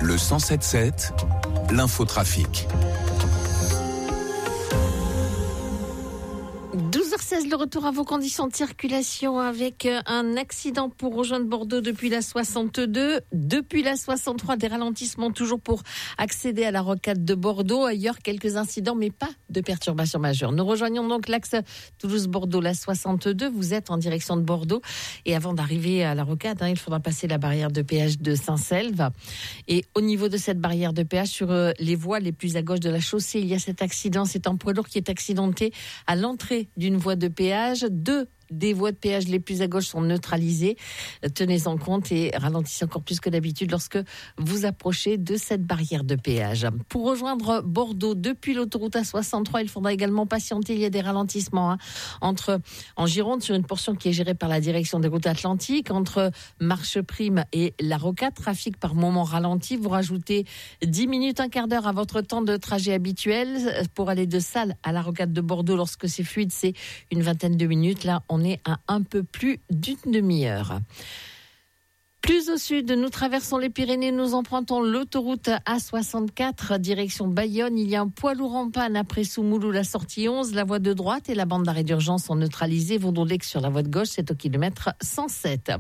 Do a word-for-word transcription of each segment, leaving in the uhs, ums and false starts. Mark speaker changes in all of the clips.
Speaker 1: Le cent sept sept, l'infotrafic.
Speaker 2: douze heures seize, le retour à vos conditions de circulation avec un accident pour rejoindre Bordeaux depuis la soixante-deux. Depuis la soixante-trois, des ralentissements toujours pour accéder à la rocade de Bordeaux. Ailleurs, quelques incidents, mais pas de perturbations majeures. Nous rejoignons donc l'axe Toulouse-Bordeaux, la soixante-deux. Vous êtes en direction de Bordeaux. Et avant d'arriver à la rocade, hein, il faudra passer la barrière de péage de Saint-Selve. Et au niveau de cette barrière de péage, sur euh, les voies les plus à gauche de la chaussée, il y a cet accident. C'est un poids lourd qui est accidenté à l'entrée d'une voie de péage. Deux des voies de péage les plus à gauche sont neutralisées. Tenez-en compte et ralentissez encore plus que d'habitude lorsque vous approchez de cette barrière de péage. Pour rejoindre Bordeaux depuis l'autoroute A soixante-trois, il faudra également patienter. Il y a des ralentissements hein, entre en Gironde sur une portion qui est gérée par la direction des routes atlantiques, entre Marcheprime et la Rocade. Trafic par moment ralenti. Vous rajoutez dix minutes, un quart d'heure à votre temps de trajet habituel. Pour aller de Salles à la Rocade de Bordeaux, lorsque c'est fluide, c'est une vingtaine de minutes. Là, on est à un peu plus d'une demi-heure. Plus au sud, nous traversons les Pyrénées, nous empruntons l'autoroute A soixante-quatre, direction Bayonne. Il y a un poids lourd en panne après Soumoulou, la sortie onze. La voie de droite et la bande d'arrêt d'urgence sont neutralisées. Vondolec sur la voie de gauche, c'est au kilomètre cent sept.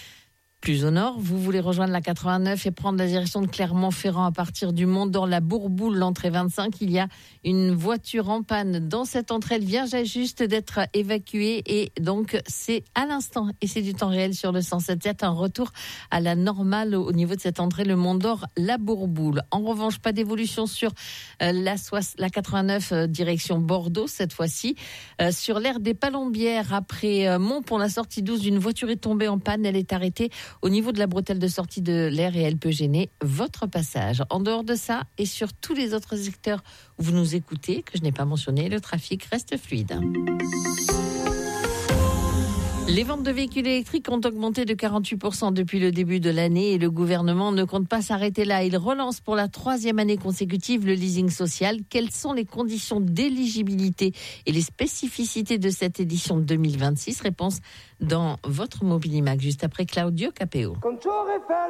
Speaker 2: Plus au nord, vous voulez rejoindre la quatre-vingt-neuf et prendre la direction de Clermont-Ferrand à partir du Mont-d'Or, la Bourboule, l'entrée vingt-cinq. Il y a une voiture en panne dans cette entrée. Elle vient juste d'être évacuée et donc c'est à l'instant et c'est du temps réel sur le cent sept sept. Un retour à la normale au niveau de cette entrée, le Mont-d'Or, la Bourboule. En revanche, pas d'évolution sur euh, la, soix- la quatre-vingt-neuf euh, direction Bordeaux cette fois-ci. Euh, sur l'aire des Palombières, après euh, Montpont, la sortie douze, une voiture est tombée en panne. Elle est arrêtée au niveau de la bretelle de sortie de l'air et elle peut gêner votre passage. En dehors de ça et sur tous les autres secteurs où vous nous écoutez, que je n'ai pas mentionné, le trafic reste fluide. Les ventes de véhicules électriques ont augmenté de quarante-huit pour cent depuis le début de l'année et le gouvernement ne compte pas s'arrêter là. Il relance pour la troisième année consécutive le leasing social. Quelles sont les conditions d'éligibilité et les spécificités de cette édition deux mille vingt-six? Réponse dans votre Mobilimac juste après Claudio Capéo.